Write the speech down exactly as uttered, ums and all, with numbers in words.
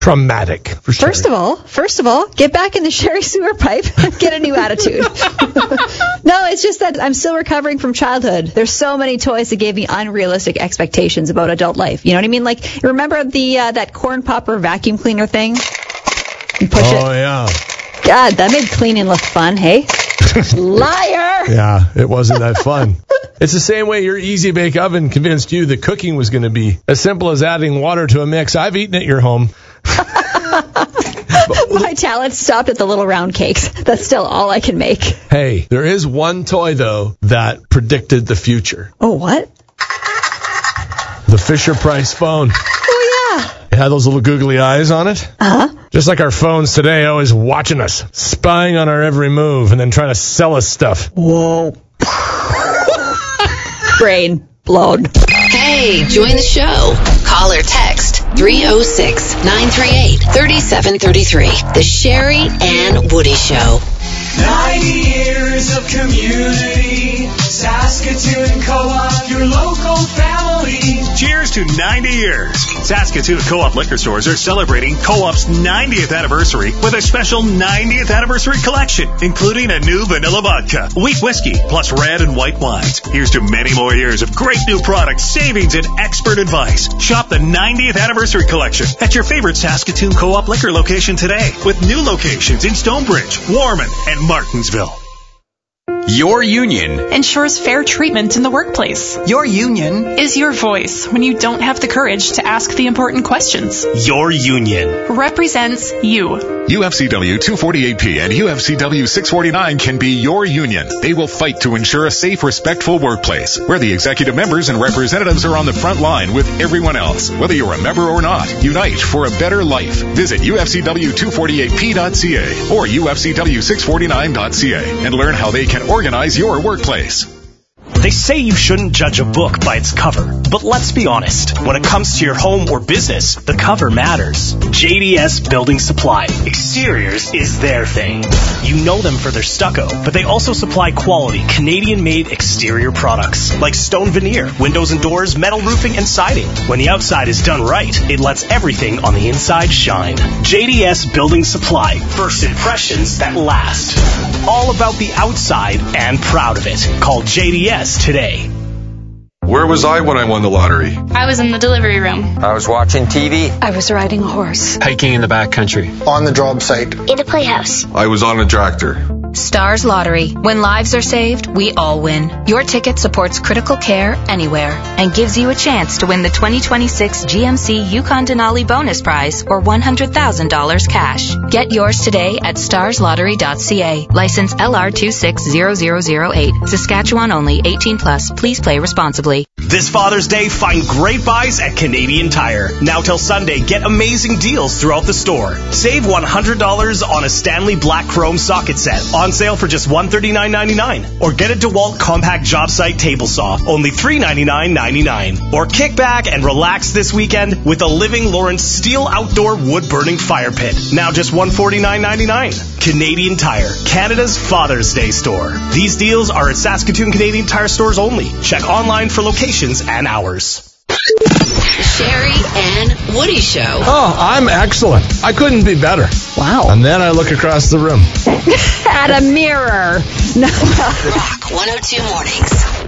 traumatic for Sherry. First of all, first of all, get back in the Sherry sewer pipe and get a new attitude. No, it's just that I'm still recovering from childhood. There's so many toys that gave me unrealistic expectations about adult life. You know what I mean? Like, remember the uh, that corn popper vacuum cleaner thing? You push oh, it. Oh, yeah. God, that made cleaning look fun, hey? Liar! Yeah, it wasn't that fun. It's the same way your Easy Bake Oven convinced you that cooking was going to be as simple as adding water to a mix. I've eaten at your home. My talent stopped at the little round cakes. That's still all I can make. Hey, there is one toy, though, that predicted the future. Oh, what? The Fisher-Price phone. Oh, yeah. It had those little googly eyes on it. Uh-huh. Just like our phones today, always watching us, spying on our every move, and then trying to sell us stuff. Whoa. Brain blown. Hey, join the show. Call or text three oh six, nine three eight, three seven three three. The Sherry and Woody Show. ninety years of community. Saskatoon Co-op, your local family. Cheers to ninety years. Saskatoon Co-op liquor stores are celebrating Co-op's ninetieth anniversary with a special ninetieth anniversary collection, including a new vanilla vodka, wheat whiskey, plus red and white wines. Here's to many more years of great new products, savings, and expert advice. Shop the ninetieth anniversary collection at your favorite Saskatoon Co-op liquor location today, with new locations in Stonebridge, Warman, and Martinsville. Your union ensures fair treatment in the workplace. Your union is your voice when you don't have the courage to ask the important questions. Your union represents you. U F C W two forty-eight P and U F C W six forty-nine can be your union. They will fight to ensure a safe, respectful workplace where the executive members and representatives are on the front line with everyone else. Whether you're a member or not, unite for a better life. Visit U F C W two forty-eight P dot C A or U F C W six forty-nine dot C A and learn how they can organize your workplace. They say you shouldn't judge a book by its cover, but let's be honest. When it comes to your home or business, the cover matters. J D S Building Supply. Exteriors is their thing. You know them for their stucco, but they also supply quality Canadian-made exterior products like stone veneer, windows and doors, metal roofing, and siding. When the outside is done right, it lets everything on the inside shine. J D S Building Supply. First impressions that last. All about the outside and proud of it. Call J D S today. Where was I when I won the lottery? I was in the delivery room. I was watching T V. I was riding a horse. Hiking in the backcountry. On the job site. In a playhouse. I was on a tractor. Stars Lottery. When lives are saved, we all win. Your ticket supports critical care anywhere and gives you a chance to win the twenty twenty-six G M C Yukon Denali bonus prize or one hundred thousand dollars cash. Get yours today at stars lottery dot C A. License L R two six zero zero zero eight. Saskatchewan only. eighteen plus. Please play responsibly. This Father's Day, find great buys at Canadian Tire. Now till Sunday, get amazing deals throughout the store. Save one hundred dollars on a Stanley Black Chrome socket set. On sale for just one hundred thirty-nine ninety-nine. Or get a DeWalt Compact Job Site Table Saw, only three hundred ninety-nine ninety-nine. Or kick back and relax this weekend with a Living Lawrence Steel Outdoor Wood-Burning Fire Pit. Now just one hundred forty-nine ninety-nine. Canadian Tire, Canada's Father's Day store. These deals are at Saskatoon Canadian Tire stores only. Check online for locations and hours. Sherry and Woody Show. Oh, I'm excellent. I couldn't be better. Wow. And then I look across the room. At a mirror. No. Rock one oh two Mornings.